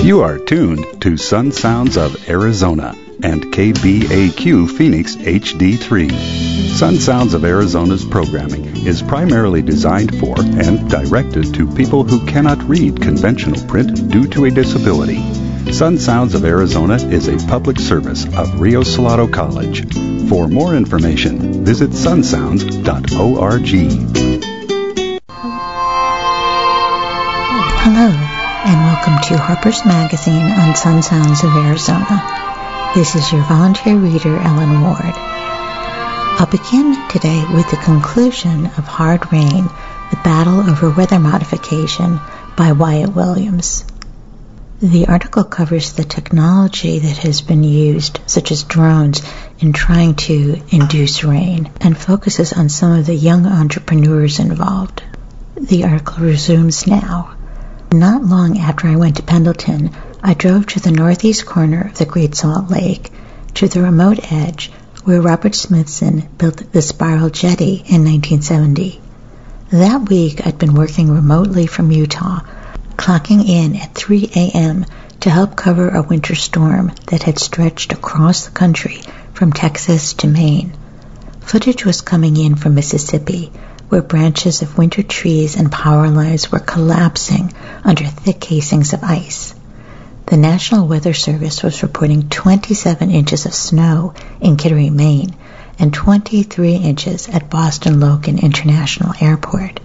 You are tuned to Sun Sounds of Arizona and KBAQ Phoenix HD3. Sun Sounds of Arizona's programming is primarily designed for and directed to people who cannot read conventional print due to a disability. Sun Sounds of Arizona is a public service of Rio Salado College. For more information, visit sunsounds.org. Hello, and welcome to Harper's Magazine on Sun Sounds of Arizona. This is your volunteer reader, Ellen Ward. I'll begin today with the conclusion of Hard Rain, The Battle Over Weather Modification by Wyatt Williams. The article covers the technology that has been used, such as drones, in trying to induce rain, and focuses on some of the young entrepreneurs involved. The article resumes now. Not long after I went to Pendleton, I drove to the northeast corner of the Great Salt Lake, to the remote edge where Robert Smithson built the Spiral Jetty in 1970. That week I'd been working remotely from Utah, clocking in at 3 a.m. to help cover a winter storm that had stretched across the country from Texas to Maine. Footage was coming in from Mississippi, where branches of winter trees and power lines were collapsing under thick casings of ice. The National Weather Service was reporting 27 inches of snow in Kittery, Maine, and 23 inches at Boston Logan International Airport.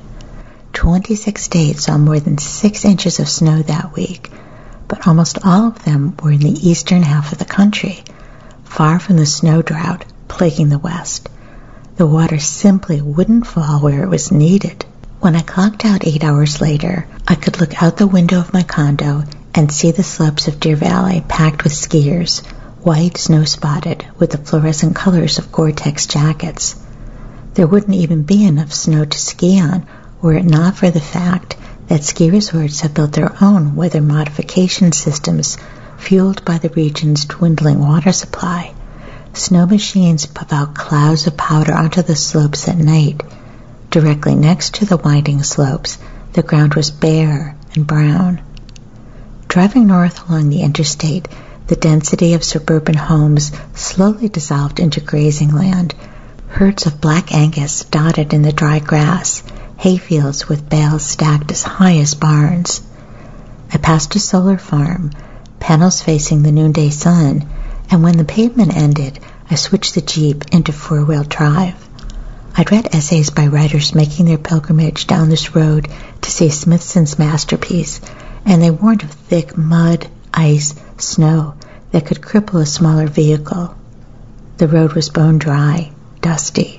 26 states saw more than 6 inches of snow that week, but almost all of them were in the eastern half of the country, far from the snow drought plaguing the west. The water simply wouldn't fall where it was needed. When I clocked out 8 hours later, I could look out the window of my condo and see the slopes of Deer Valley packed with skiers, white snow-spotted with the fluorescent colors of Gore-Tex jackets. There wouldn't even be enough snow to ski on were it not for the fact that ski resorts have built their own weather modification systems fueled by the region's dwindling water supply. Snow machines puff out clouds of powder onto the slopes at night. Directly next to the winding slopes, the ground was bare and brown. Driving north along the interstate, the density of suburban homes slowly dissolved into grazing land. Herds of black Angus dotted in the dry grass, hayfields with bales stacked as high as barns. I passed a solar farm, panels facing the noonday sun, and when the pavement ended, I switched the Jeep into four-wheel drive. I'd read essays by writers making their pilgrimage down this road to see Smithson's masterpiece, and they warned of thick mud, ice, snow that could cripple a smaller vehicle. The road was bone dry, dusty.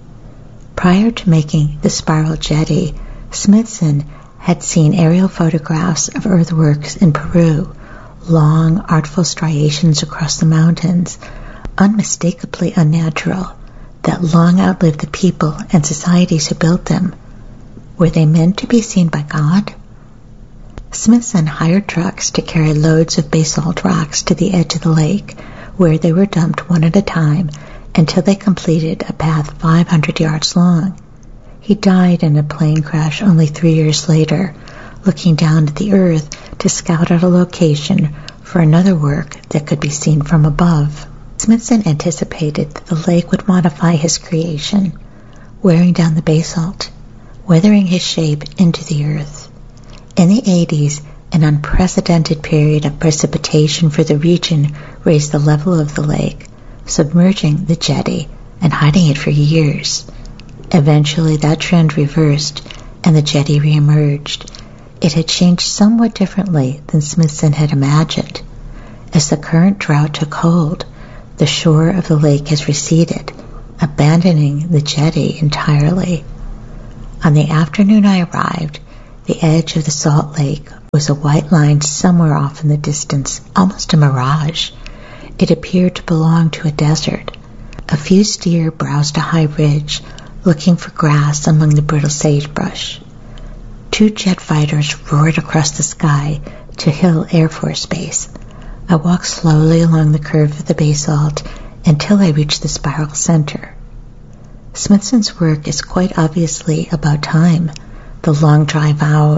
Prior to making the Spiral Jetty, Smithson had seen aerial photographs of earthworks in Peru, long, artful striations across the mountains, unmistakably unnatural, that long outlived the people and societies who built them. Were they meant to be seen by God? Smithson hired trucks to carry loads of basalt rocks to the edge of the lake, where they were dumped one at a time until they completed a path 500 yards long. He died in a plane crash only 3 years later, looking down at the earth to scout out a location for another work that could be seen from above. Smithson anticipated that the lake would modify his creation, wearing down the basalt, weathering his shape into the earth. In the 80s, an unprecedented period of precipitation for the region raised the level of the lake, submerging the jetty and hiding it for years. Eventually, that trend reversed, and the jetty reemerged. It had changed somewhat differently than Smithson had imagined. As the current drought took hold, the shore of the lake has receded, abandoning the jetty entirely. On the afternoon I arrived, the edge of the Salt Lake was a white line somewhere off in the distance, almost a mirage. It appeared to belong to a desert. A few steer browsed a high ridge, looking for grass among the brittle sagebrush. 2 jet fighters roared across the sky to Hill Air Force Base. I walked slowly along the curve of the basalt until I reached the spiral center. Smithson's work is quite obviously about time. The long drive out,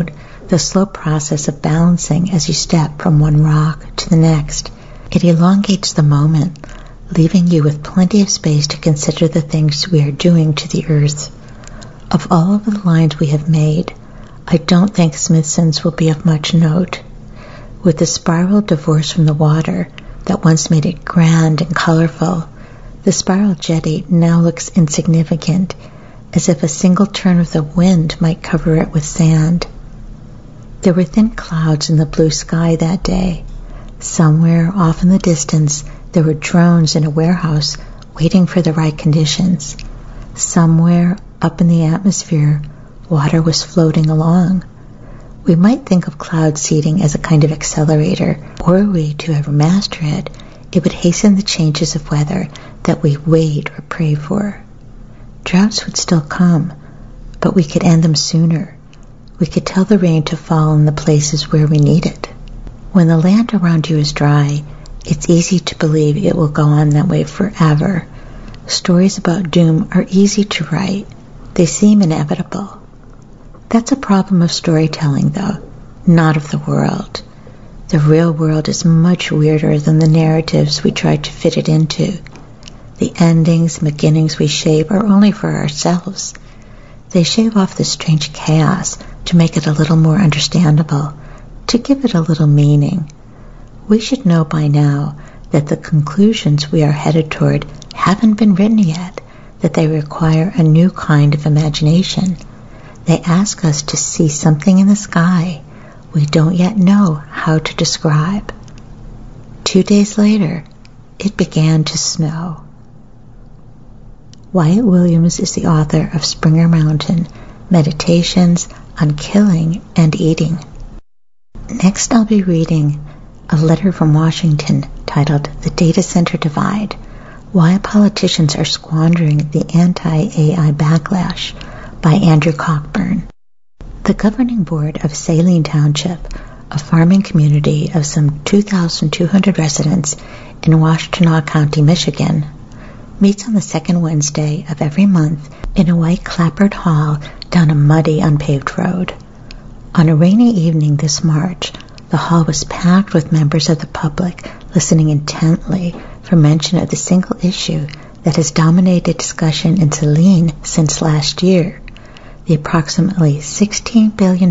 the slow process of balancing as you step from one rock to the next. It elongates the moment, leaving you with plenty of space to consider the things we are doing to the earth. Of all of the lines we have made, I don't think Smithson's will be of much note. With the spiral divorce from the water that once made it grand and colorful, the spiral jetty now looks insignificant, as if a single turn of the wind might cover it with sand. There were thin clouds in the blue sky that day. Somewhere off in the distance, there were drones in a warehouse waiting for the right conditions. Somewhere up in the atmosphere, water was floating along. We might think of cloud seeding as a kind of accelerator. Were we to ever master it, it would hasten the changes of weather that we wait or pray for. Droughts would still come, but we could end them sooner. We could tell the rain to fall in the places where we need it. When the land around you is dry, it's easy to believe it will go on that way forever. Stories about doom are easy to write. They seem inevitable. That's a problem of storytelling, though, not of the world. The real world is much weirder than the narratives we try to fit it into. The endings and beginnings we shape are only for ourselves. They shave off the strange chaos to make it a little more understandable, to give it a little meaning. We should know by now that the conclusions we are headed toward haven't been written yet, that they require a new kind of imagination. They ask us to see something in the sky we don't yet know how to describe. 2 days later, it began to snow. Wyatt Williams is the author of Springer Mountain, Meditations on Killing and Eating. Next I'll be reading a letter from Washington titled The Data Center Divide, Why Politicians Are Squandering the Anti-AI Backlash by Andrew Cockburn. The governing board of Saline Township, a farming community of some 2,200 residents in Washtenaw County, Michigan, meets on the second Wednesday of every month in a white clapboard hall down a muddy, unpaved road. On a rainy evening this March, the hall was packed with members of the public listening intently for mention of the single issue that has dominated discussion in Saline since last year, the approximately $16 billion,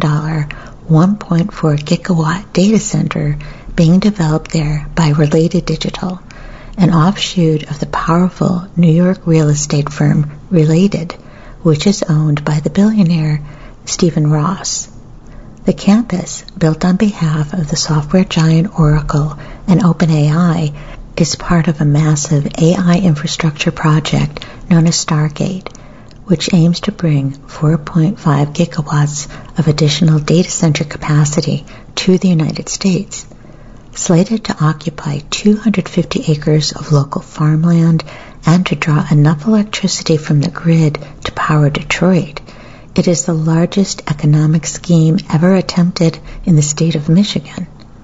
1.4 gigawatt data center being developed there by Related Digital, an offshoot of the powerful New York real estate firm Related, which is owned by the billionaire Stephen Ross. The campus, built on behalf of the software giant Oracle and OpenAI, is part of a massive AI infrastructure project known as Stargate, which aims to bring 4.5 gigawatts of additional data center capacity to the United States. Slated to occupy 250 acres of local farmland and to draw enough electricity from the grid to power Detroit, it is the largest economic scheme ever attempted in the state of Michigan.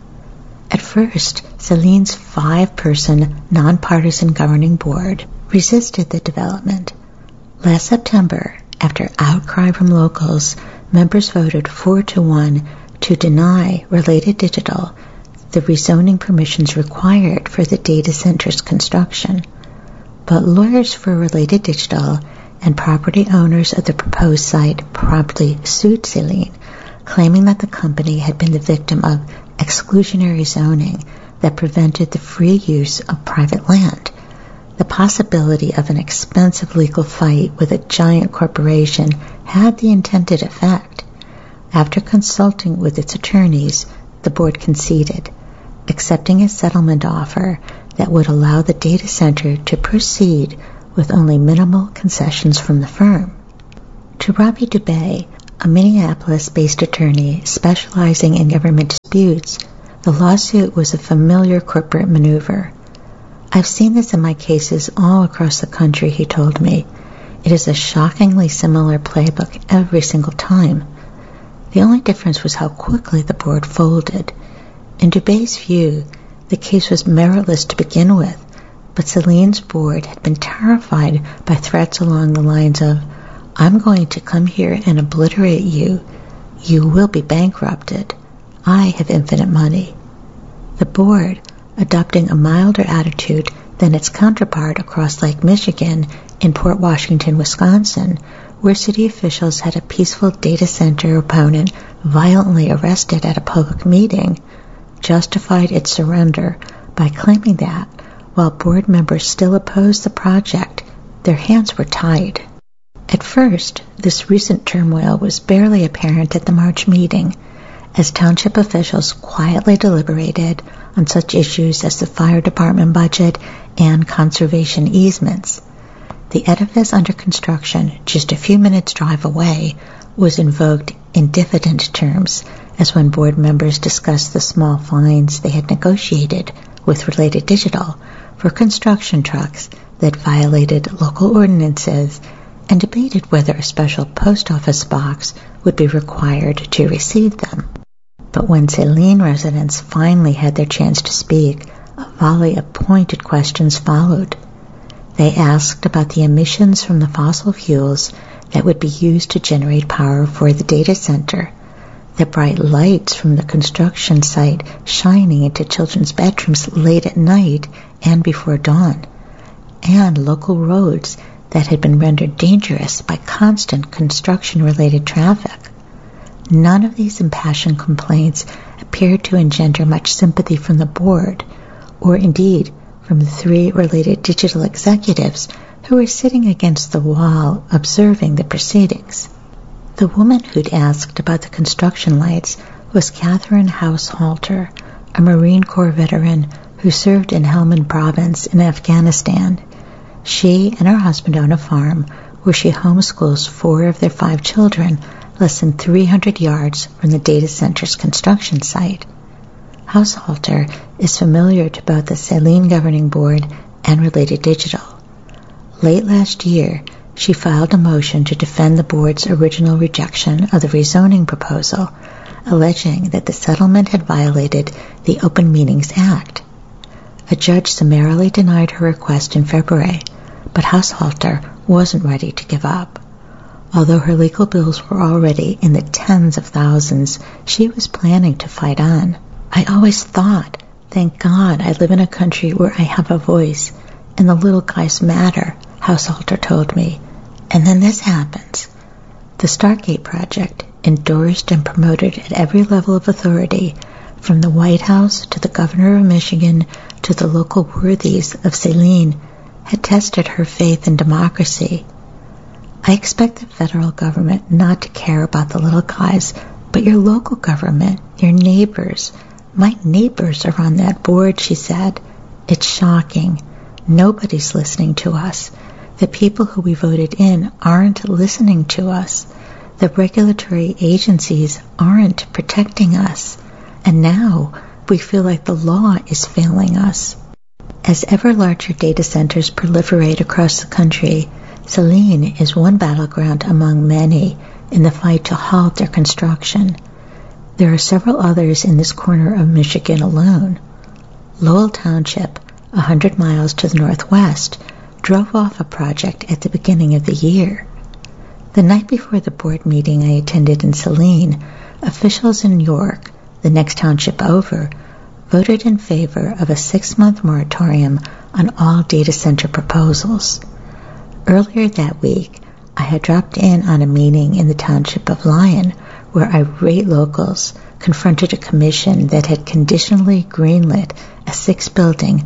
At first, Saline's 5-person, nonpartisan governing board resisted the development. Last September, after outcry from locals, members voted 4-1 to deny Related Digital the rezoning permissions required for the data center's construction. But lawyers for Related Digital and property owners of the proposed site promptly sued Saline, claiming that the company had been the victim of exclusionary zoning that prevented the free use of private land. The possibility of an expensive legal fight with a giant corporation had the intended effect. After consulting with its attorneys, the board conceded, accepting a settlement offer that would allow the data center to proceed with only minimal concessions from the firm. To Robbie Dubay, a Minneapolis-based attorney specializing in government disputes, the lawsuit was a familiar corporate maneuver. I've seen this in my cases all across the country, he told me. It is a shockingly similar playbook every single time. The only difference was how quickly the board folded. In Dubay's view, the case was meritless to begin with, but Saline's board had been terrified by threats along the lines of, "I'm going to come here and obliterate you. "You will be bankrupted. I have infinite money." The board, adopting a milder attitude than its counterpart across Lake Michigan in Port Washington, Wisconsin, where city officials had a peaceful data center opponent violently arrested at a public meeting, justified its surrender by claiming that, while board members still opposed the project, their hands were tied. At first, this recent turmoil was barely apparent at the March meeting, as township officials quietly deliberated on such issues as the fire department budget and conservation easements. The edifice under construction, just a few minutes' drive away, was invoked in diffident terms as when board members discussed the small fines they had negotiated with Related Digital for construction trucks that violated local ordinances and debated whether a special post office box would be required to receive them. But when Saline residents finally had their chance to speak, a volley of pointed questions followed. They asked about the emissions from the fossil fuels that would be used to generate power for the data center, the bright lights from the construction site shining into children's bedrooms late at night and before dawn, and local roads that had been rendered dangerous by constant construction-related traffic. None of these impassioned complaints appeared to engender much sympathy from the board, or indeed from the three Related Digital executives who were sitting against the wall observing the proceedings. The woman who'd asked about the construction lights was Catherine Haushalter, a Marine Corps veteran who served in Helmand Province in Afghanistan. She and her husband own a farm where she homeschools 4 of their 5 children less than 300 yards from the data center's construction site. Haushalter is familiar to both the Saline Governing Board and Related Digital. Late last year, she filed a motion to defend the board's original rejection of the rezoning proposal, alleging that the settlement had violated the Open Meetings Act. A judge summarily denied her request in February, but Haushalter wasn't ready to give up. Although her legal bills were already in the tens of thousands, she was planning to fight on. "I always thought, thank God I live in a country where I have a voice, and the little guys matter," Haushalter told me. "And then this happens." The Stargate Project, endorsed and promoted at every level of authority, from the White House to the governor of Michigan to the local worthies of Saline, had tested her faith in democracy. "I expect the federal government not to care about the little guys, but your local government, your neighbors. My neighbors are on that board," she said. "It's shocking. Nobody's listening to us. The people who we voted in aren't listening to us. The regulatory agencies aren't protecting us. And now we feel like the law is failing us." As ever larger data centers proliferate across the country, Saline is one battleground among many in the fight to halt their construction. There are several others in this corner of Michigan alone. Lowell Township, 100 miles to the northwest, drove off a project at the beginning of the year. The night before the board meeting I attended in Saline, officials in York, the next township over, voted in favor of a 6-month moratorium on all data center proposals. Earlier that week, I had dropped in on a meeting in the township of Lyon where irate locals confronted a commission that had conditionally greenlit a 6-building,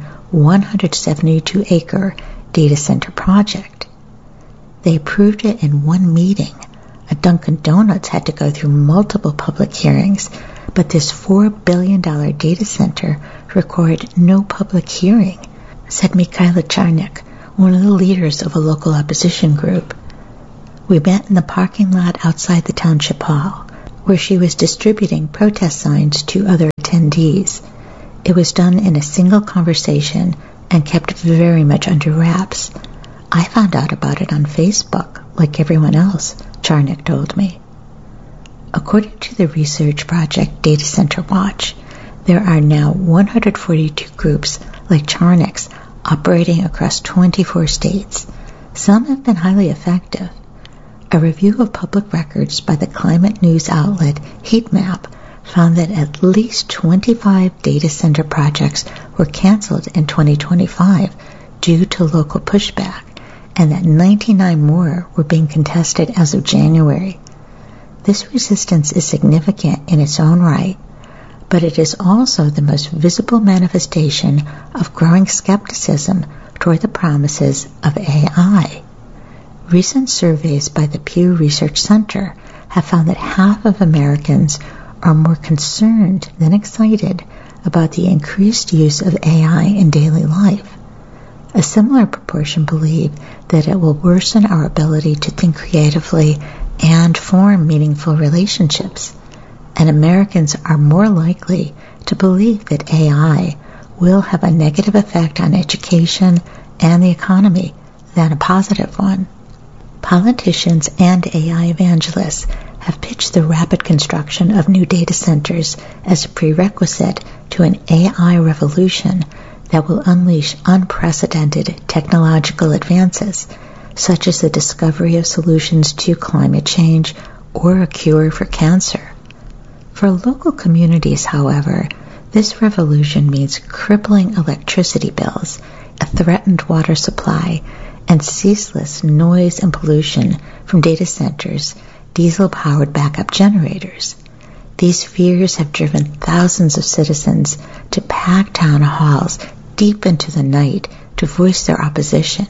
172-acre data center project. They approved it in one meeting. A Dunkin' Donuts had to go through multiple public hearings, but this $4 billion data center required no public hearing, said Mikhaila Charnik, one of the leaders of a local opposition group. We met in the parking lot outside the township hall, where she was distributing protest signs to other attendees. It was done in a single conversation and kept very much under wraps. I found out about it on Facebook, like everyone else, Charnik told me. According to the research project Data Center Watch, there are now 142 groups like Charnik's operating across 24 states. Some have been highly effective. A review of public records by the climate news outlet Heatmap found that at least 25 data center projects were canceled in 2025 due to local pushback, and that 99 more were being contested as of January. This resistance is significant in its own right, but it is also the most visible manifestation of growing skepticism toward the promises of AI. Recent surveys by the Pew Research Center have found that half of Americans are more concerned than excited about the increased use of AI in daily life. A similar proportion believe that it will worsen our ability to think creatively and form meaningful relationships. And Americans are more likely to believe that AI will have a negative effect on education and the economy than a positive one. Politicians and AI evangelists have pitched the rapid construction of new data centers as a prerequisite to an AI revolution that will unleash unprecedented technological advances, such as the discovery of solutions to climate change or a cure for cancer. For local communities, however, this revolution means crippling electricity bills, a threatened water supply, and ceaseless noise and pollution from data centers, diesel-powered backup generators. These fears have driven thousands of citizens to pack town halls deep into the night to voice their opposition.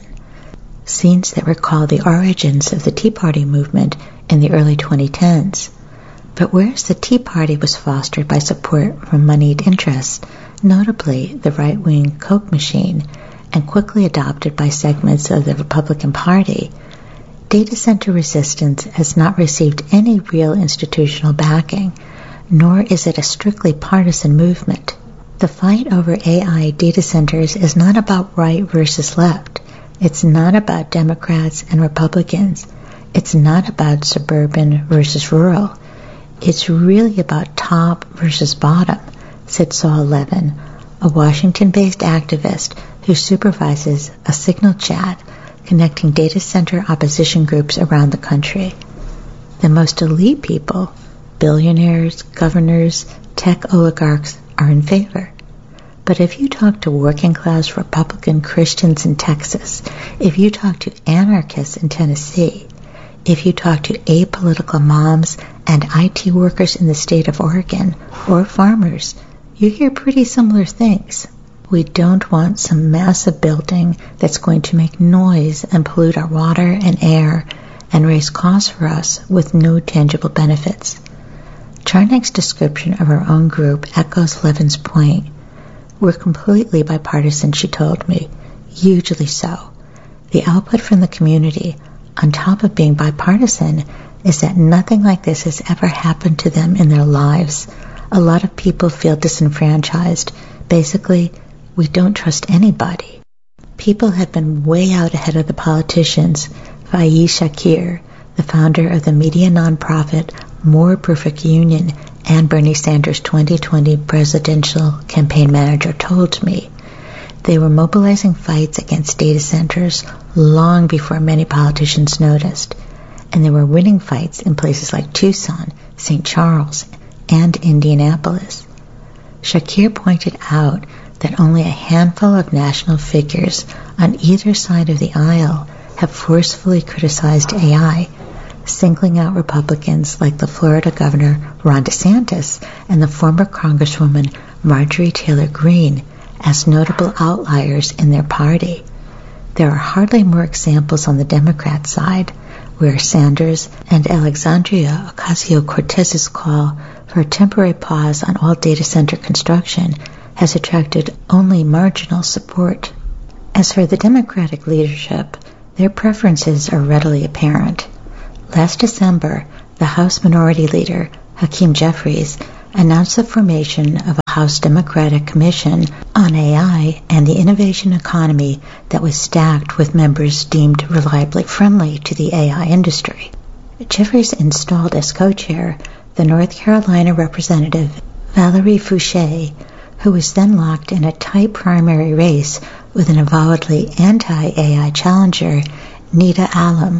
Scenes that recall the origins of the Tea Party movement in the early 2010s. But whereas the Tea Party was fostered by support from moneyed interests, notably the right-wing Koch machine, and quickly adopted by segments of the Republican Party, data center resistance has not received any real institutional backing, nor is it a strictly partisan movement. The fight over AI data centers is not about right versus left. It's not about Democrats and Republicans. It's not about suburban versus rural. It's really about top versus bottom, said Saul Levin, a Washington-based activist who supervises a Signal chat connecting data center opposition groups around the country. The most elite people, billionaires, governors, tech oligarchs, are in favor. But if you talk to working-class Republican Christians in Texas, if you talk to anarchists in Tennessee, if you talk to apolitical moms and IT workers in the state of Oregon, or farmers, you hear pretty similar things. We don't want some massive building that's going to make noise and pollute our water and air and raise costs for us with no tangible benefits. Charnick's description of her own group echoes Levin's point. We're completely bipartisan, she told me, hugely so. The output from the community, on top of being bipartisan, is that nothing like this has ever happened to them in their lives. A lot of people feel disenfranchised. Basically, we don't trust anybody. People have been way out ahead of the politicians. Faiz Shakir, the founder of the media nonprofit More Perfect Union and Bernie Sanders' 2020 presidential campaign manager, told me. They were mobilizing fights against data centers long before many politicians noticed, and they were winning fights in places like Tucson, St. Charles, and Indianapolis. Shakir pointed out that only a handful of national figures on either side of the aisle have forcefully criticized AI, singling out Republicans like the Florida Governor Ron DeSantis and the former Congresswoman Marjorie Taylor Greene as notable outliers in their party. There are hardly more examples on the Democrat side, where Sanders and Alexandria Ocasio-Cortez's call for a temporary pause on all data center construction has attracted only marginal support. As for the Democratic leadership, their preferences are readily apparent. Last December, the House Minority Leader, Hakeem Jeffries, announced the formation of a House Democratic Commission on AI and the innovation economy that was stacked with members deemed reliably friendly to the AI industry. Jeffries installed as co-chair the North Carolina Representative Valerie Fouché, who was then locked in a tight primary race with an avowedly anti-AI challenger, Nida Allam,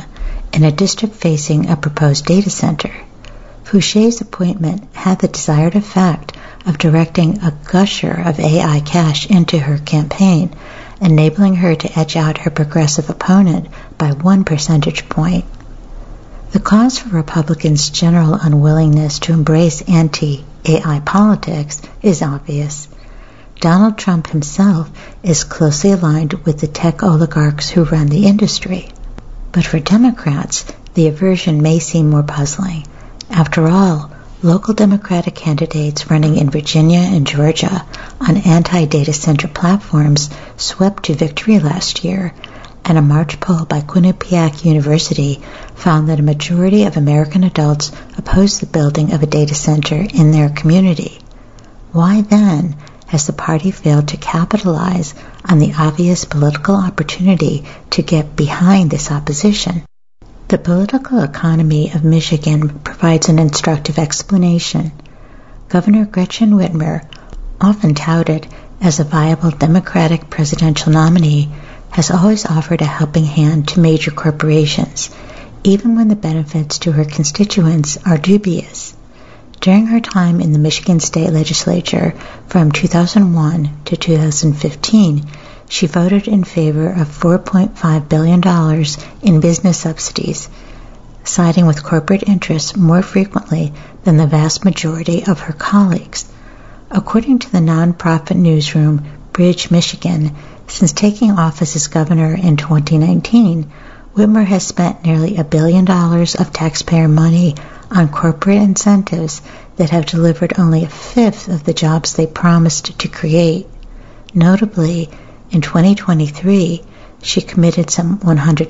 in a district facing a proposed data center. Fouché's appointment had the desired effect of directing a gusher of AI cash into her campaign, enabling her to edge out her progressive opponent by 1 percentage point. The cause for Republicans' general unwillingness to embrace anti-AI politics is obvious. Donald Trump himself is closely aligned with the tech oligarchs who run the industry. But for Democrats, the aversion may seem more puzzling. After all, local Democratic candidates running in Virginia and Georgia on anti-data center platforms swept to victory last year, and a March poll by Quinnipiac University found that a majority of American adults oppose the building of a data center in their community. Why then has the party failed to capitalize on the obvious political opportunity to get behind this opposition? The political economy of Michigan provides an instructive explanation. Governor Gretchen Whitmer, often touted as a viable Democratic presidential nominee, has always offered a helping hand to major corporations, even when the benefits to her constituents are dubious. During her time in the Michigan State Legislature from 2001 to 2015, she voted in favor of $4.5 billion in business subsidies, siding with corporate interests more frequently than the vast majority of her colleagues. According to the nonprofit newsroom Bridge, Michigan, since taking office as governor in 2019, Whitmer has spent nearly $1 billion of taxpayer money on corporate incentives that have delivered only a fifth of the jobs they promised to create. Notably, in 2023, she committed some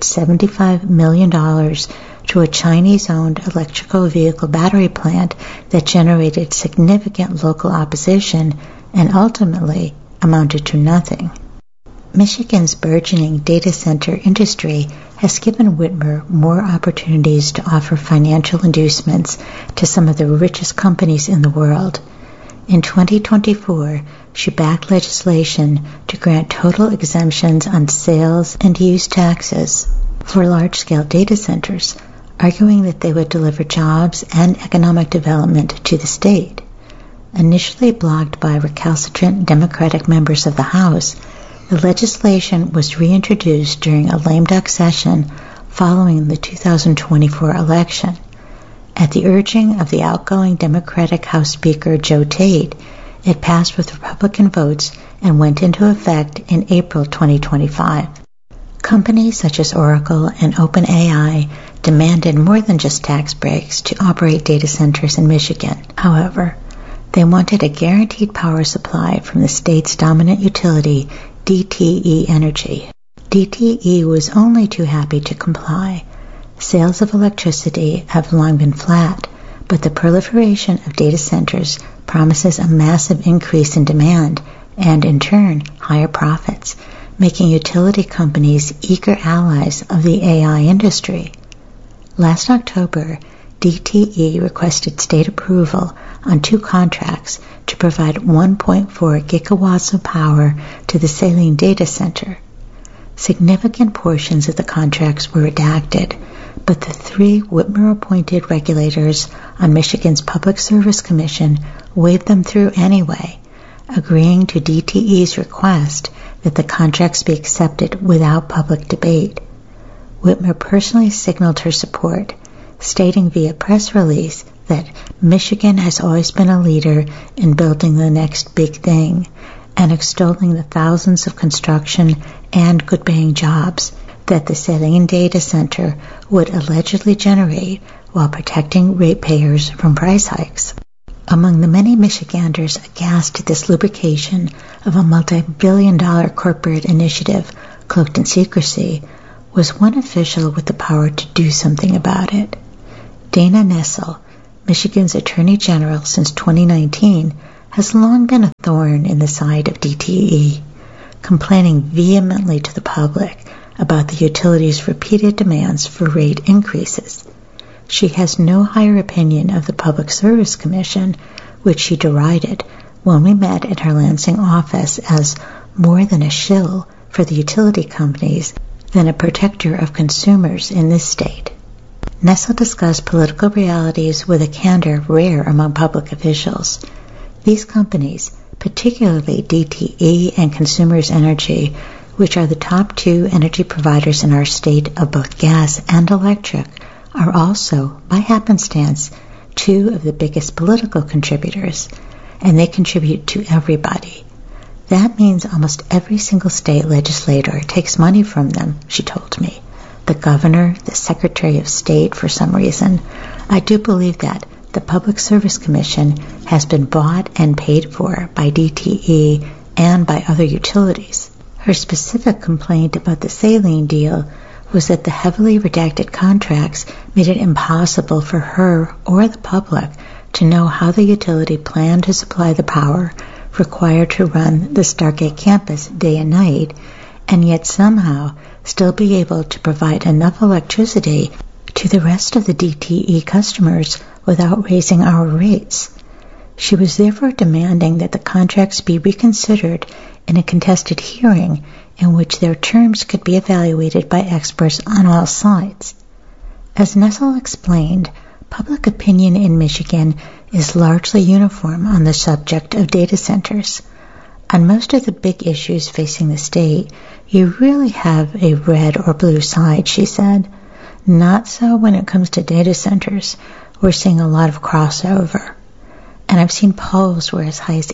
$175 million to a Chinese-owned electrical vehicle battery plant that generated significant local opposition and ultimately amounted to nothing. Michigan's burgeoning data center industry has given Whitmer more opportunities to offer financial inducements to some of the richest companies in the world. In 2024, she backed legislation to grant total exemptions on sales and use taxes for large-scale data centers, arguing that they would deliver jobs and economic development to the state. Initially blocked by recalcitrant Democratic members of the House, the legislation was reintroduced during a lame duck session following the 2024 election. At the urging of the outgoing Democratic House Speaker Joe Tate, it passed with Republican votes and went into effect in April 2025. Companies such as Oracle and OpenAI demanded more than just tax breaks to operate data centers in Michigan. However, they wanted a guaranteed power supply from the state's dominant utility, DTE Energy. DTE was only too happy to comply. Sales of electricity have long been flat, but the proliferation of data centers promises a massive increase in demand and, in turn, higher profits, making utility companies eager allies of the AI industry. Last October, DTE requested state approval on 2 contracts to provide 1.4 gigawatts of power to the Saline Data Center. Significant portions of the contracts were redacted, but the 3 Whitmer-appointed regulators on Michigan's Public Service Commission waved them through anyway, agreeing to DTE's request that the contracts be accepted without public debate. Whitmer personally signaled her support, stating via press release that Michigan has always been a leader in building the next big thing and extolling the thousands of construction and good-paying jobs that the Saline Data Center would allegedly generate while protecting ratepayers from price hikes. Among the many Michiganders aghast at this lubrication of a multi-billion-dollar corporate initiative cloaked in secrecy was one official with the power to do something about it. Dana Nessel, Michigan's Attorney General since 2019, has long been a thorn in the side of DTE, complaining vehemently to the public about the utility's repeated demands for rate increases. She has no higher opinion of the Public Service Commission, which she derided when we met at her Lansing office as more than a shill for the utility companies than a protector of consumers in this state. Nessel discussed political realities with a candor rare among public officials. These companies, particularly DTE and Consumers Energy, which are the top two energy providers in our state of both gas and electric, are also, by happenstance, two of the biggest political contributors, and they contribute to everybody. That means almost every single state legislator takes money from them, she told me. The governor, the Secretary of State, for some reason. I do believe that the Public Service Commission has been bought and paid for by DTE and by other utilities. Her specific complaint about the saline deal was that the heavily redacted contracts made it impossible for her or the public to know how the utility planned to supply the power required to run the Stargate campus day and night, and yet somehow still be able to provide enough electricity to the rest of the DTE customers without raising our rates. She was therefore demanding that the contracts be reconsidered in a contested hearing in which their terms could be evaluated by experts on all sides. As Nessel explained, public opinion in Michigan is largely uniform on the subject of data centers. On most of the big issues facing the state, you really have a red or blue side, she said. Not so when it comes to data centers. We're seeing a lot of crossover. And I've seen polls where as high as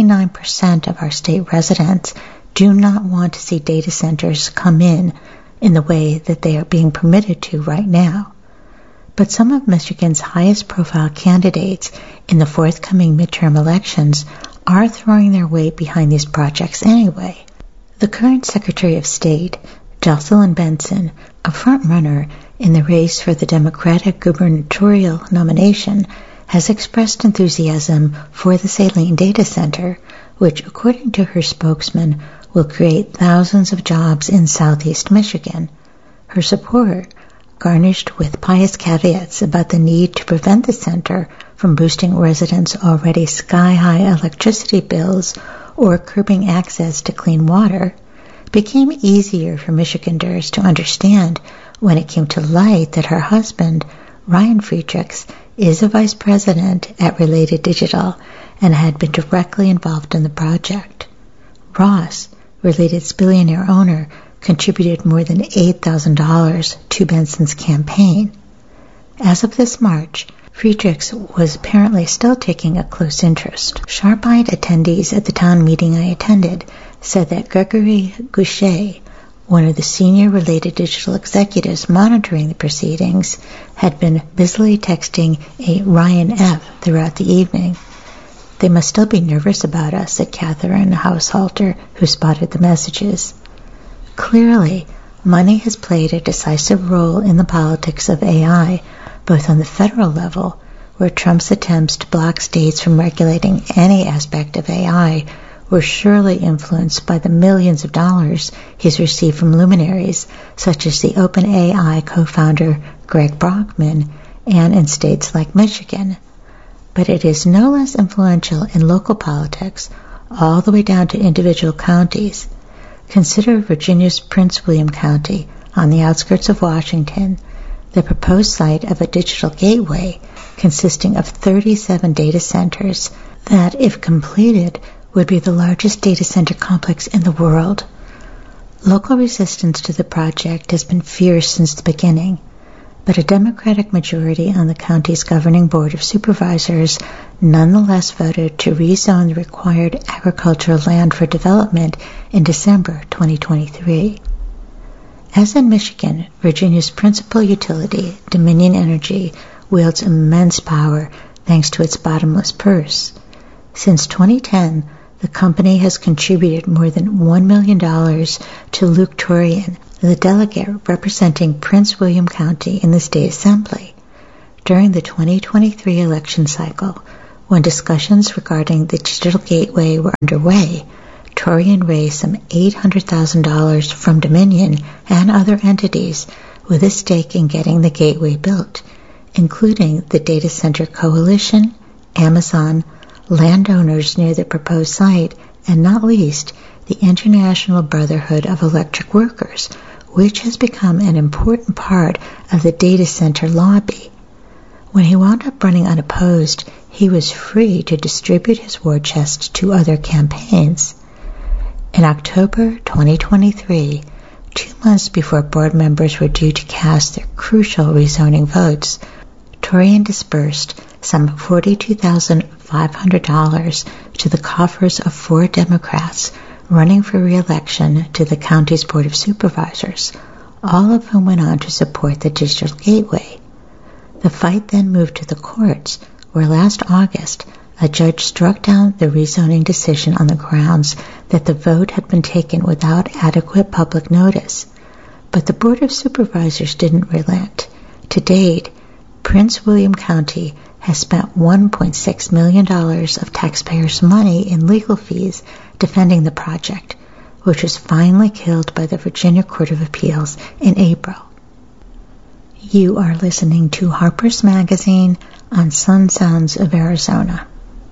89% of our state residents do not want to see data centers come in the way that they are being permitted to right now. But some of Michigan's highest profile candidates in the forthcoming midterm elections are throwing their weight behind these projects anyway. The current Secretary of State, Jocelyn Benson, a front-runner in the race for the Democratic gubernatorial nomination, has expressed enthusiasm for the Saline Data Center, which, according to her spokesman, will create thousands of jobs in southeast Michigan. Her support, garnished with pious caveats about the need to prevent the center from boosting residents' already sky-high electricity bills or curbing access to clean water, became easier for Michiganders to understand when it came to light that her husband, Ryan Friedrichs, is a vice president at Related Digital and had been directly involved in the project. Ross, Related's billionaire owner, contributed more than $8,000 to Benson's campaign. As of this March, Friedrichs was apparently still taking a close interest. Sharp-eyed attendees at the town meeting I attended said that Gregory Goucher, one of the senior Related Digital executives monitoring the proceedings, had been busily texting a Ryan F. throughout the evening. They must still be nervous about us, said Catherine Haushalter, who spotted the messages. Clearly, money has played a decisive role in the politics of AI, both on the federal level, where Trump's attempts to block states from regulating any aspect of AI were surely influenced by the millions of dollars he's received from luminaries such as the OpenAI co-founder Greg Brockman, and in states like Michigan. But it is no less influential in local politics, all the way down to individual counties. Consider Virginia's Prince William County, on the outskirts of Washington, the proposed site of a digital gateway consisting of 37 data centers that, if completed, would be the largest data center complex in the world. Local resistance to the project has been fierce since the beginning, but a Democratic majority on the county's governing board of supervisors nonetheless voted to rezone the required agricultural land for development in December 2023. As in Michigan, Virginia's principal utility, Dominion Energy, wields immense power thanks to its bottomless purse. Since 2010, the company has contributed more than $1 million to Luke Torian, the delegate representing Prince William County in the state assembly. During the 2023 election cycle, when discussions regarding the digital gateway were underway, Torian raised some $800,000 from Dominion and other entities with a stake in getting the gateway built, including the Data Center Coalition, Amazon, landowners near the proposed site, and not least, the International Brotherhood of Electric Workers, which has become an important part of the data center lobby. When he wound up running unopposed, he was free to distribute his war chest to other campaigns. In October 2023, 2 months before board members were due to cast their crucial rezoning votes, Torian disbursed some $42,500 to the coffers of 4 Democrats running for re-election to the county's Board of Supervisors, all of whom went on to support the Digital Gateway. The fight then moved to the courts, where last August a judge struck down the rezoning decision on the grounds that the vote had been taken without adequate public notice. But the Board of Supervisors didn't relent. To date, Prince William County has spent $1.6 million of taxpayers' money in legal fees defending the project, which was finally killed by the Virginia Court of Appeals in April. You are listening to Harper's Magazine on Sun Sounds of Arizona.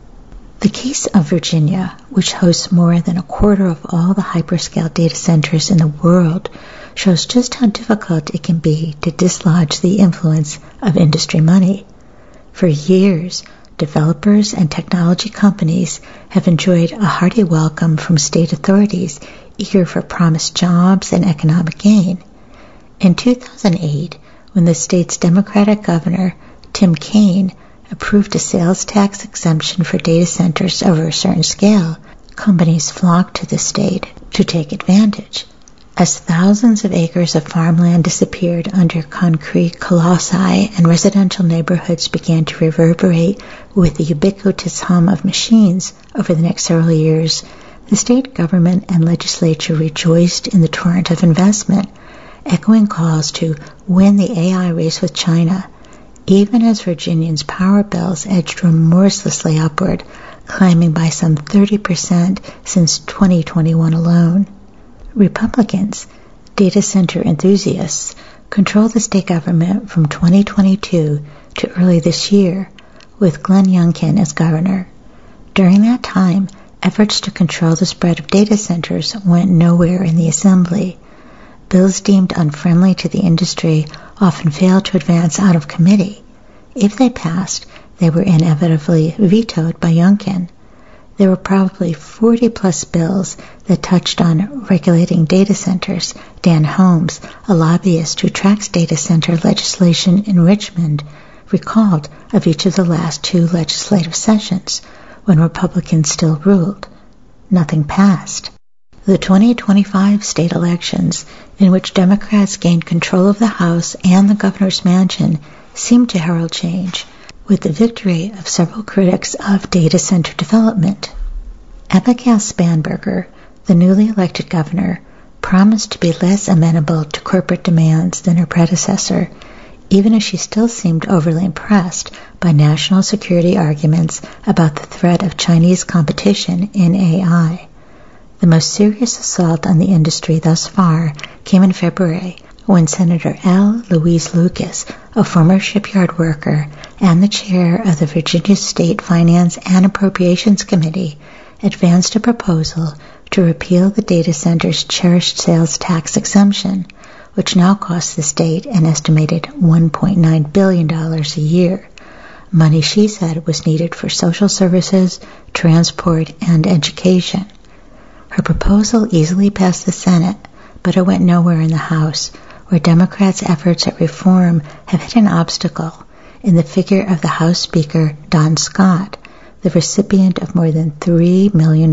The case of Virginia, which hosts more than a quarter of all the hyperscale data centers in the world, shows just how difficult it can be to dislodge the influence of industry money. For years, developers and technology companies have enjoyed a hearty welcome from state authorities eager for promised jobs and economic gain. In 2008, when the state's Democratic governor, Tim Kaine, approved a sales tax exemption for data centers over a certain scale, companies flocked to the state to take advantage. As thousands of acres of farmland disappeared under concrete colossi and residential neighborhoods began to reverberate with the ubiquitous hum of machines over the next several years, the state government and legislature rejoiced in the torrent of investment, echoing calls to win the AI race with China, even as Virginians' power bills edged remorselessly upward, climbing by some 30% since 2021 alone. Republicans, data center enthusiasts, controlled the state government from 2022 to early this year, with Glenn Youngkin as governor. During that time, efforts to control the spread of data centers went nowhere in the assembly. Bills deemed unfriendly to the industry often failed to advance out of committee. If they passed, they were inevitably vetoed by Youngkin. There were probably 40-plus bills that touched on regulating data centers. Dan Holmes, a lobbyist who tracks data center legislation in Richmond, recalled of each of the last 2 legislative sessions, when Republicans still ruled. Nothing passed. The 2025 state elections, in which Democrats gained control of the House and the governor's mansion, seemed to herald change, with the victory of several critics of data center development. Abigail Spanberger, the newly elected governor, promised to be less amenable to corporate demands than her predecessor, even as she still seemed overly impressed by national security arguments about the threat of Chinese competition in AI. The most serious assault on the industry thus far came in February, when Senator L. Louise Lucas, a former shipyard worker and the chair of the Virginia State Finance and Appropriations Committee, advanced a proposal to repeal the data center's cherished sales tax exemption, which now costs the state an estimated $1.9 billion a year. Money she said was needed for social services, transport, and education. Her proposal easily passed the Senate, but it went nowhere in the House, where Democrats' efforts at reform have hit an obstacle in the figure of the House Speaker, Don Scott, the recipient of more than $3 million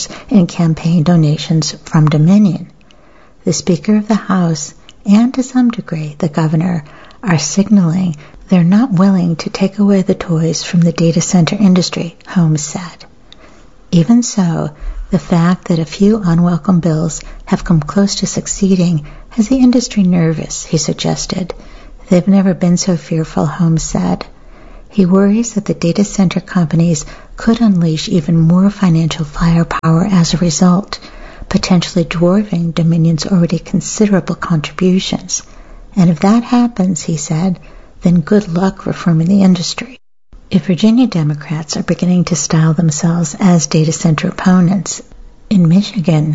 in campaign donations from Dominion. The Speaker of the House, and to some degree the Governor, are signaling they're not willing to take away the toys from the data center industry, Holmes said. Even so, the fact that a few unwelcome bills have come close to succeeding has the industry nervous, he suggested. They've never been so fearful, Holmes said. He worries that the data center companies could unleash even more financial firepower as a result, potentially dwarfing Dominion's already considerable contributions. And if that happens, he said, then good luck reforming the industry. If Virginia Democrats are beginning to style themselves as data center opponents, in Michigan,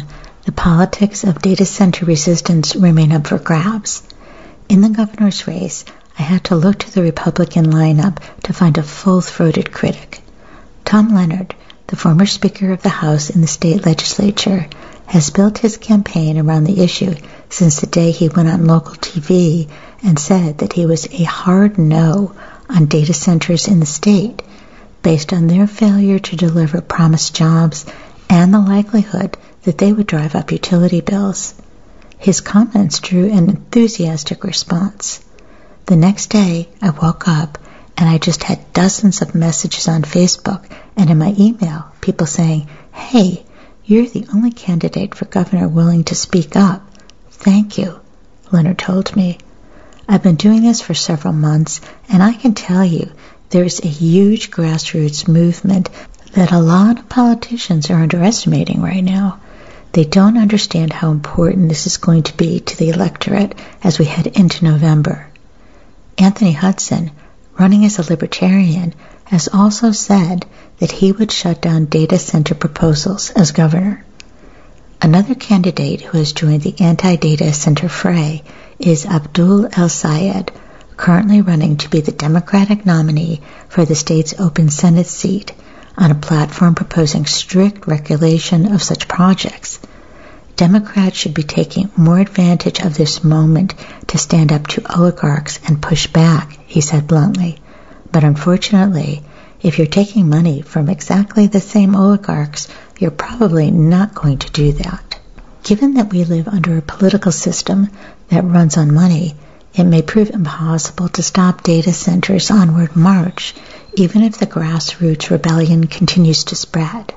The politics of data center resistance remain up for grabs. In the governor's race, I had to look to the Republican lineup to find a full-throated critic. Tom Leonard, the former Speaker of the House in the state legislature, has built his campaign around the issue since the day he went on local TV and said that he was a hard no on data centers in the state, based on their failure to deliver promised jobs and the likelihood that they would drive up utility bills. His comments drew an enthusiastic response. The next day, I woke up and I just had dozens of messages on Facebook and in my email, people saying, "Hey, you're the only candidate for governor willing to speak up. Thank you," Leonard told me. I've been doing this for several months, and I can tell you there's a huge grassroots movement that a lot of politicians are underestimating right now. They don't understand how important this is going to be to the electorate as we head into November. Anthony Hudson, running as a libertarian, has also said that he would shut down data center proposals as governor. Another candidate who has joined the anti-data center fray is Abdul El-Sayed, currently running to be the Democratic nominee for the state's open Senate seat on a platform proposing strict regulation of such projects. Democrats should be taking more advantage of this moment to stand up to oligarchs and push back, he said bluntly. But unfortunately, if you're taking money from exactly the same oligarchs, you're probably not going to do that. Given that we live under a political system that runs on money, it may prove impossible to stop data centers' onward march, even if the grassroots rebellion continues to spread.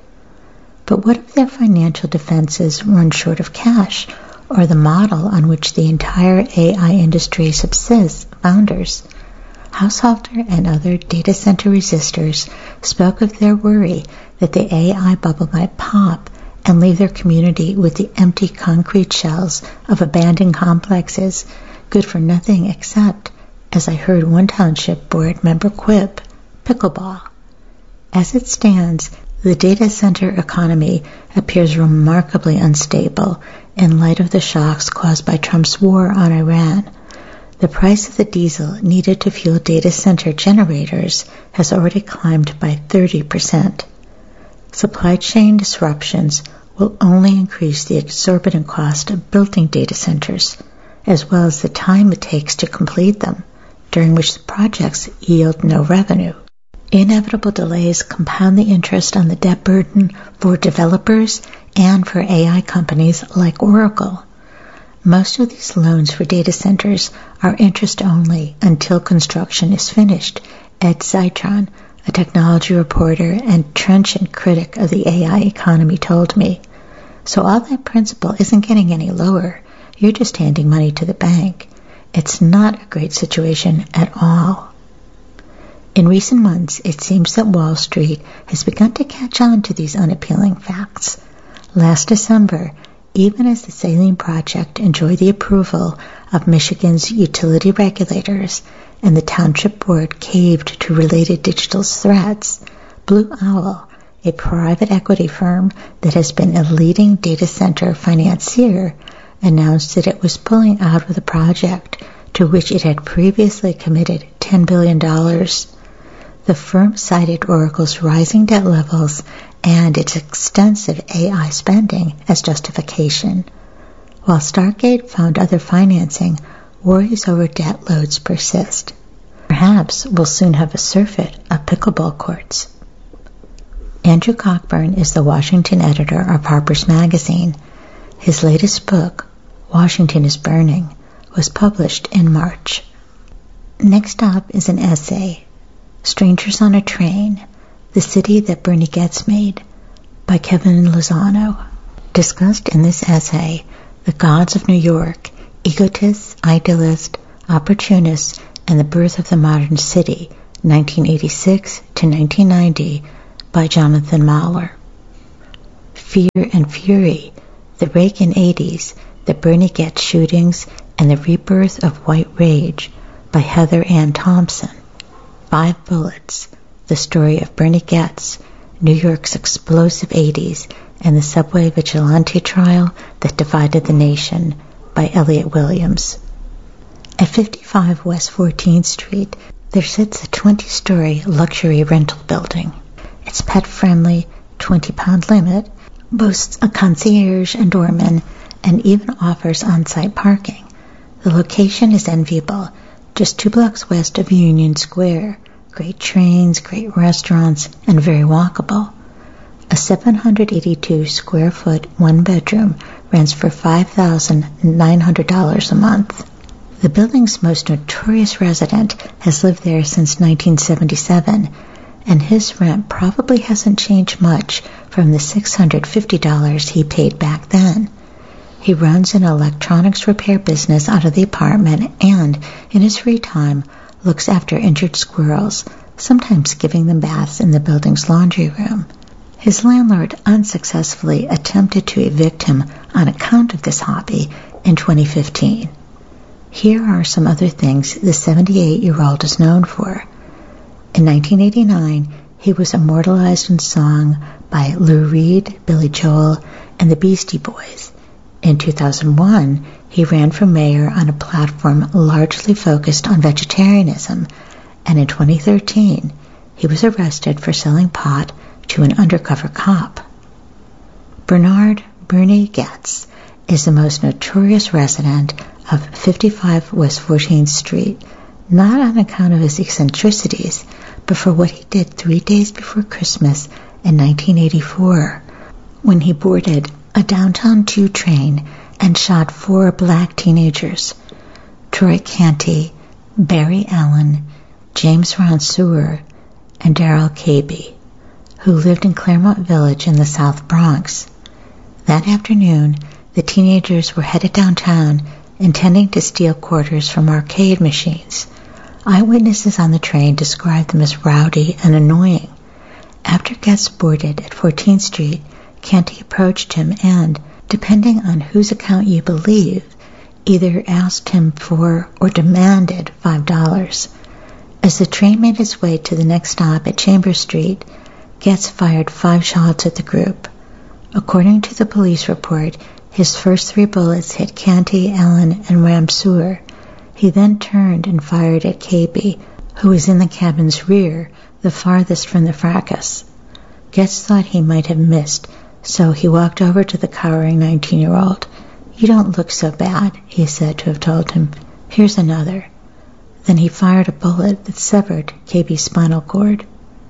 But what if their financial defenses run short of cash, or the model on which the entire AI industry subsists founders? Haushalter and other data center resistors spoke of their worry that the AI bubble might pop and leave their community with the empty concrete shells of abandoned complexes, good for nothing except, as I heard one township board member quip, pickleball. As it stands, the data center economy appears remarkably unstable in light of the shocks caused by Trump's war on Iran. The price of the diesel needed to fuel data center generators has already climbed by 30%. Supply chain disruptions will only increase the exorbitant cost of building data centers, as well as the time it takes to complete them, during which the projects yield no revenue. Inevitable delays compound the interest on the debt burden for developers and for AI companies like Oracle. Most of these loans for data centers are interest-only until construction is finished, Ed Citron, a technology reporter and trenchant critic of the AI economy, told me. So all that principal isn't getting any lower. You're just handing money to the bank. It's not a great situation at all. In recent months, it seems that Wall Street has begun to catch on to these unappealing facts. Last December, even as the Saline Project enjoyed the approval of Michigan's utility regulators and the Township Board caved to related digital threats, Blue Owl, a private equity firm that has been a leading data center financier, announced that it was pulling out of the project, to which it had previously committed $10 billion. The firm cited Oracle's rising debt levels and its extensive AI spending as justification. While Stargate found other financing, worries over debt loads persist. Perhaps we'll soon have a surfeit of pickleball courts. Andrew Cockburn is the Washington editor of Harper's Magazine. His latest book, Washington is Burning, was published in March. Next up is an essay, Strangers on a Train, The City That Bernie Goetz Made, by Kevin Lozano. Discussed in this essay, the gods of New York, egotists, idealists, opportunists, and the birth of the modern city, 1986 to 1990, by Jonathan Mahler. Fear and Fury, the Reagan 80s, the Bernie Goetz shootings, and the rebirth of white rage, by Heather Ann Thompson. 5 Bullets, the story of Bernie Goetz, New York's explosive 80s, and the Subway Vigilante Trial That Divided the Nation by Elliot Williams. At 55 West 14th Street, there sits a 20-story luxury rental building. Its pet-friendly 20-pound limit boasts a concierge and doorman and even offers on-site parking. The location is enviable, just 2 blocks west of Union Square. Great trains, great restaurants, and very walkable. A 782-square-foot one-bedroom rents for $5,900 a month. The building's most notorious resident has lived there since 1977, and his rent probably hasn't changed much from the $650 he paid back then. He runs an electronics repair business out of the apartment and, in his free time, looks after injured squirrels, sometimes giving them baths in the building's laundry room. His landlord unsuccessfully attempted to evict him on account of this hobby in 2015. Here are some other things the 78-year-old is known for. In 1989, he was immortalized in song by Lou Reed, Billy Joel, and the Beastie Boys. In 2001, he ran for mayor on a platform largely focused on vegetarianism, and in 2013, he was arrested for selling pot to an undercover cop. Bernard Bernie Goetz is the most notorious resident of 55 West 14th Street, not on account of his eccentricities, but for what he did 3 days before Christmas in 1984, when he boarded a downtown 2 train and shot 4 black teenagers, Troy Canty, Barry Allen, James Ron Sewer, and Darrell Caby, who lived in Claremont Village in the South Bronx. That afternoon, the teenagers were headed downtown, intending to steal quarters from arcade machines. Eyewitnesses on the train described them as rowdy and annoying. After Goetz boarded at 14th Street, Canty approached him and, depending on whose account you believe, either asked him for or demanded $5. As the train made its way to the next stop at Chambers Street, Goetz fired 5 shots at the group. According to the police report, his first 3 bullets hit Canty, Allen, and Ram Sewer. He then turned and fired at Caby, who was in the cabin's rear, the farthest from the fracas. Goetz thought he might have missed, so he walked over to the cowering 19-year-old. "You don't look so bad," he said to have told him. "Here's another." Then he fired a bullet that severed Caby's spinal cord.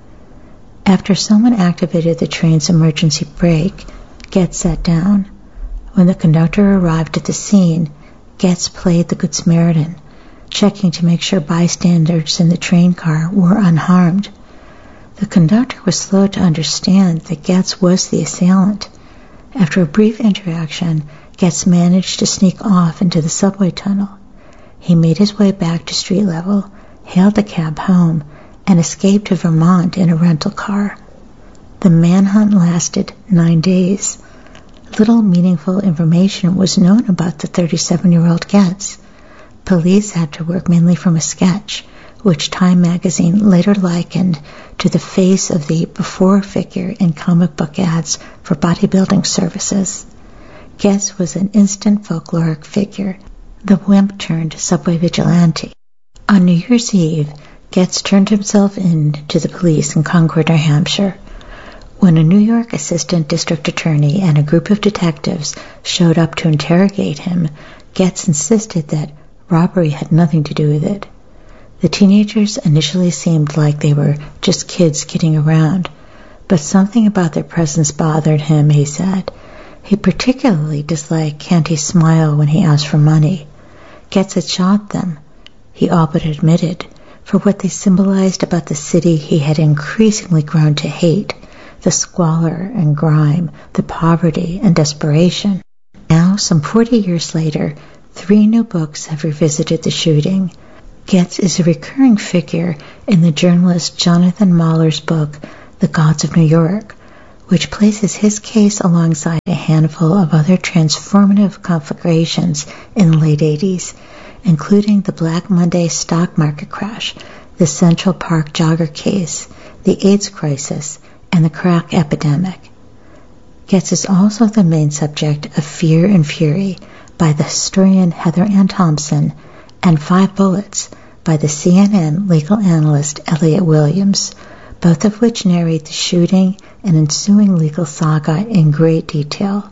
After someone activated the train's emergency brake, Goetz sat down. When the conductor arrived at the scene, Goetz played the Good Samaritan, checking to make sure bystanders in the train car were unharmed. The conductor was slow to understand that Goetz was the assailant. After a brief interaction, Goetz managed to sneak off into the subway tunnel. He made his way back to street level, hailed a cab home, and escaped to Vermont in a rental car. The manhunt lasted 9 days. Little meaningful information was known about the 37-year-old Goetz. Police had to work mainly from a sketch, which Time magazine later likened to the face of the before figure in comic book ads for bodybuilding services. Goetz was an instant folkloric figure, the wimp-turned subway vigilante. On New Year's Eve, Goetz turned himself in to the police in Concord, New Hampshire. When a New York assistant district attorney and a group of detectives showed up to interrogate him, Goetz insisted that robbery had nothing to do with it. The teenagers initially seemed like they were just kids kidding around, but something about their presence bothered him, he said. He particularly disliked Canty's smile when he asked for money. Goetz had shot them, he all but admitted, for what they symbolized about the city he had increasingly grown to hate, the squalor and grime, the poverty and desperation. Now, some 40 years later, 3 new books have revisited the shooting. Goetz is a recurring figure in the journalist Jonathan Mahler's book, The Gods of New York, which places his case alongside a handful of other transformative conflagrations in the late 80s, including the Black Monday stock market crash, the Central Park jogger case, the AIDS crisis, and the crack epidemic. Getz is also the main subject of Fear and Fury by the historian Heather Ann Thompson and 5 Bullets by the CNN legal analyst Elliot Williams, both of which narrate the shooting and ensuing legal saga in great detail.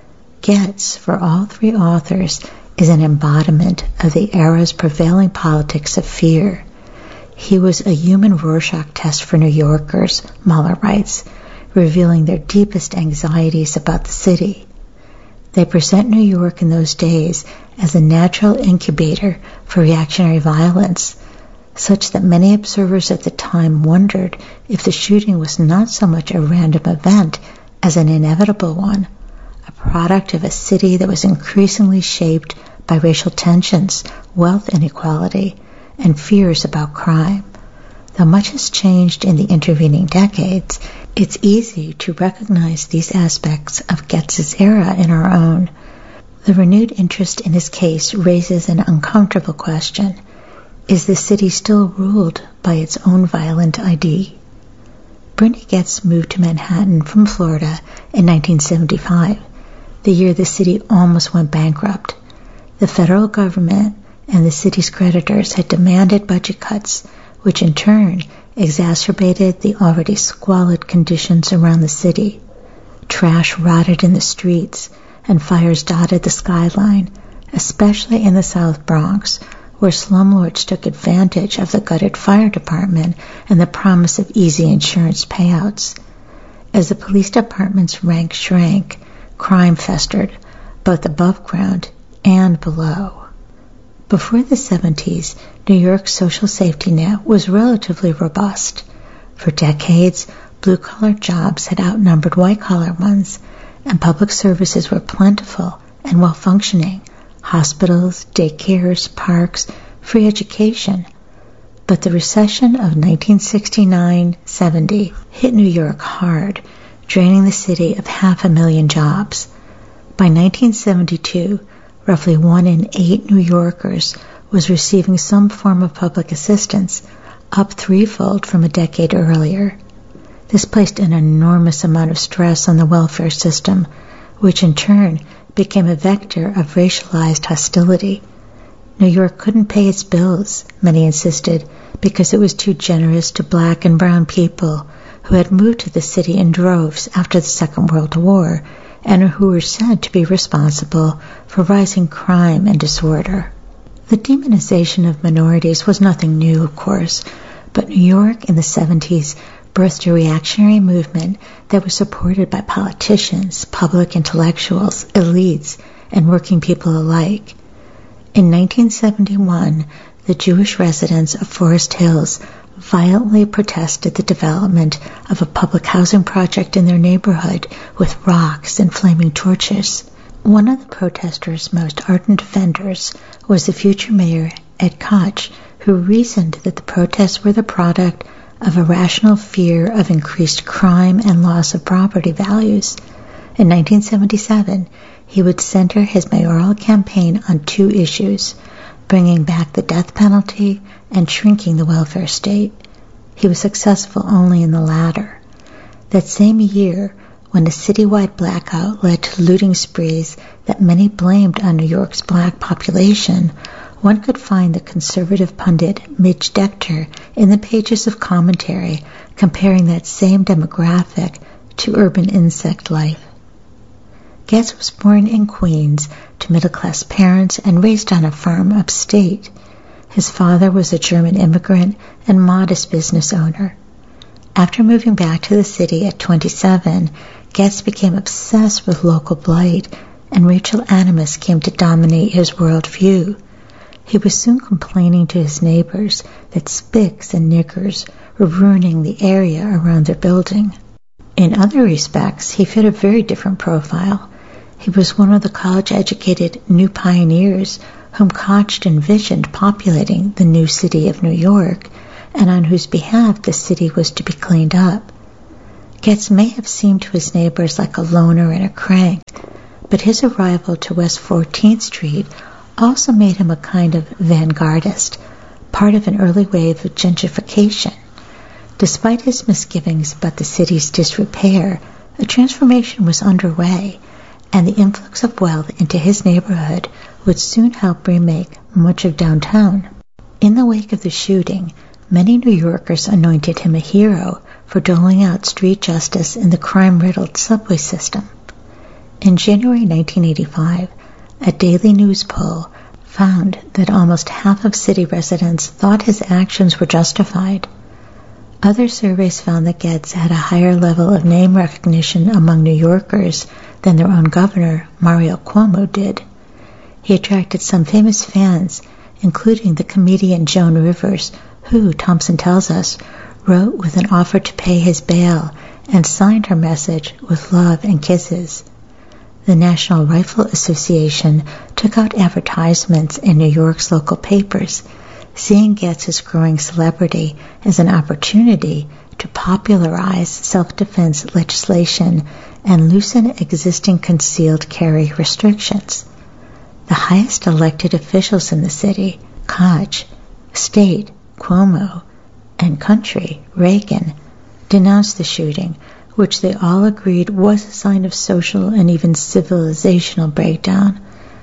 Getz, for all 3 authors, is an embodiment of the era's prevailing politics of fear. He was a human Rorschach test for New Yorkers, Mueller writes, revealing their deepest anxieties about the city. They present New York in those days as a natural incubator for reactionary violence, such that many observers at the time wondered if the shooting was not so much a random event as an inevitable one, a product of a city that was increasingly shaped by racial tensions, wealth inequality, and fears about crime. Though much has changed in the intervening decades, it's easy to recognize these aspects of Getz's era in our own. The renewed interest in his case raises an uncomfortable question. Is the city still ruled by its own violent ID? Bernie Getz moved to Manhattan from Florida in 1975, the year the city almost went bankrupt. The federal government and the city's creditors had demanded budget cuts, which in turn exacerbated the already squalid conditions around the city. Trash rotted in the streets, and fires dotted the skyline, especially in the South Bronx, where slumlords took advantage of the gutted fire department and the promise of easy insurance payouts. As the police department's rank shrank, crime festered, both above ground and below. Before the 70s, New York's social safety net was relatively robust. For decades, blue-collar jobs had outnumbered white-collar ones, and public services were plentiful and well-functioning: hospitals, daycares, parks, free education. But the recession of 1969-70 hit New York hard, draining the city of 500,000 jobs. By 1972, roughly 1 in 8 New Yorkers was receiving some form of public assistance, up 3-fold from a decade earlier. This placed an enormous amount of stress on the welfare system, which in turn became a vector of racialized hostility. New York couldn't pay its bills, many insisted, because it was too generous to black and brown people who had moved to the city in droves after the Second World War and who were said to be responsible for rising crime and disorder. The demonization of minorities was nothing new, of course, but New York in the 70s birthed a reactionary movement that was supported by politicians, public intellectuals, elites, and working people alike. In 1971, the Jewish residents of Forest Hills violently protested the development of a public housing project in their neighborhood with rocks and flaming torches. One of the protesters' most ardent defenders was the future mayor, Ed Koch, who reasoned that the protests were the product of a rational fear of increased crime and loss of property values. In 1977, he would center his mayoral campaign on 2 issues: bringing back the death penalty and shrinking the welfare state. He was successful only in the latter. That same year, when a citywide blackout led to looting sprees that many blamed on New York's black population, one could find the conservative pundit Midge Decter in the pages of commentary comparing that same demographic to urban insect life. Getz was born in Queens to middle-class parents and raised on a farm upstate. His father was a German immigrant and modest business owner. After moving back to the city at 27, Getz became obsessed with local blight, and racial animus came to dominate his worldview. He was soon complaining to his neighbors that spics and niggers were ruining the area around their building. In other respects, he fit a very different profile. He was one of the college-educated new pioneers whom Koch envisioned populating the new city of New York, and on whose behalf the city was to be cleaned up. Getz may have seemed to his neighbors like a loner and a crank, but his arrival to West 14th Street also made him a kind of vanguardist, part of an early wave of gentrification. Despite his misgivings about the city's disrepair, A transformation was underway, and the influx of wealth into his neighborhood would soon help remake much of downtown. In the wake of the shooting, many New Yorkers anointed him a hero for doling out street justice in the crime-riddled subway system. In January 1985, a Daily News poll found that almost half of city residents thought his actions were justified. Other surveys found that Getz had a higher level of name recognition among New Yorkers than their own governor, Mario Cuomo, did. He attracted some famous fans, including the comedian Joan Rivers, who, Thompson tells us, wrote with an offer to pay his bail and signed her message with love and kisses. The National Rifle Association took out advertisements in New York's local papers, seeing Getz's growing celebrity as an opportunity to popularize self-defense legislation and loosen existing concealed carry restrictions. The highest elected officials in the city, Koch, State, Cuomo, and Country, Reagan, denounced the shooting, which they all agreed was a sign of social and even civilizational breakdown.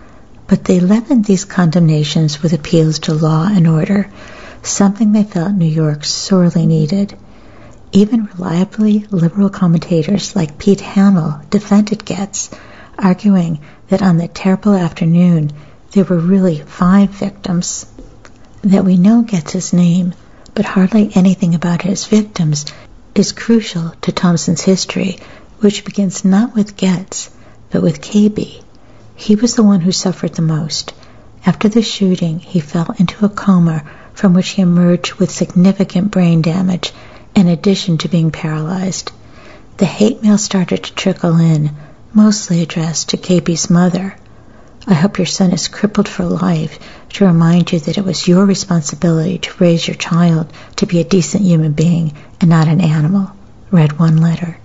But they leavened these condemnations with appeals to law and order, something they felt New York sorely needed. Even reliably liberal commentators like Pete Hamill defended Getz, arguing that on that terrible afternoon there were really 5 victims. That we know Getz's name, but hardly anything about his victims, is crucial to Thompson's history, which begins not with Getz, but with KB. He was the one who suffered the most. After the shooting, he fell into a coma from which he emerged with significant brain damage, in addition to being paralyzed. The hate mail started to trickle in, mostly addressed to KB's mother. I hope your son is crippled for life, to remind you that it was your responsibility to raise your child to be a decent human being and not an animal, read one letter.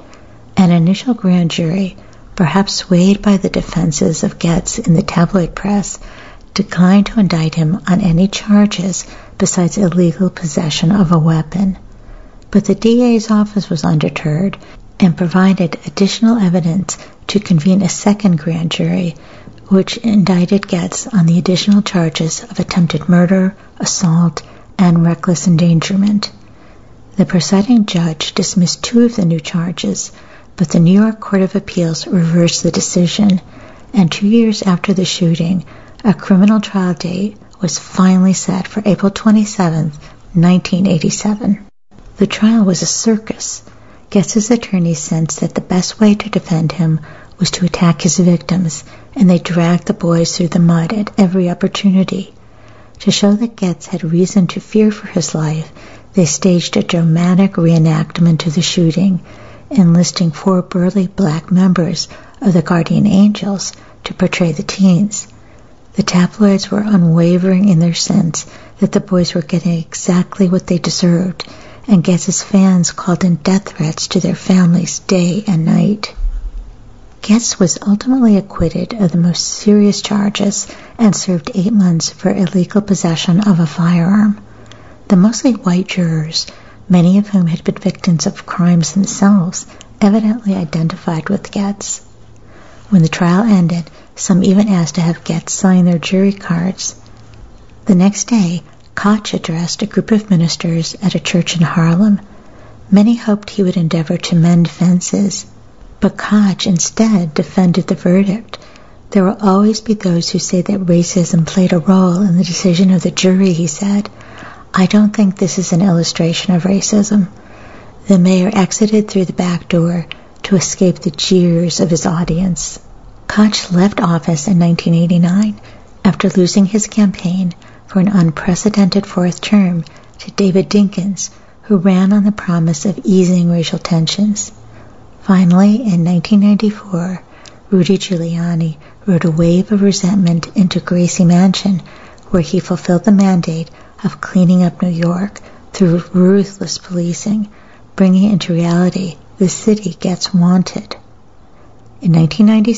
An initial grand jury, perhaps swayed by the defenses of Getz in the tabloid press, declined to indict him on any charges besides illegal possession of a weapon. But the DA's office was undeterred and provided additional evidence to convene a second grand jury, which indicted Getz on the additional charges of attempted murder, assault, and reckless endangerment. The presiding judge dismissed 2 of the new charges, but the New York Court of Appeals reversed the decision, and 2 years after the shooting, a criminal trial date was finally set for April 27, 1987. The trial was a circus. Getz's attorneys sensed that the best way to defend him was to attack his victims, and they dragged the boys through the mud at every opportunity. To show that Getz had reason to fear for his life, they staged a dramatic reenactment of the shooting, enlisting 4 burly black members of the Guardian Angels to portray the teens. The tabloids were unwavering in their sense that the boys were getting exactly what they deserved, and Getz's fans called in death threats to their families day and night. Getz was ultimately acquitted of the most serious charges and served 8 months for illegal possession of a firearm. The mostly white jurors, many of whom had been victims of crimes themselves, evidently identified with Getz. When the trial ended, some even asked to have Getz sign their jury cards. The next day, Koch addressed a group of ministers at a church in Harlem. Many hoped he would endeavor to mend fences, but Koch instead defended the verdict. There will always be those who say that racism played a role in the decision of the jury, he said. I don't think this is an illustration of racism. The mayor exited through the back door to escape the jeers of his audience. Koch left office in 1989 after losing his campaign for an unprecedented 4th term to David Dinkins, who ran on the promise of easing racial tensions. Finally, in 1994, Rudy Giuliani rode a wave of resentment into Gracie Mansion, where he fulfilled the mandate of cleaning up New York through ruthless policing, bringing into reality the city Getz wanted. In 1996,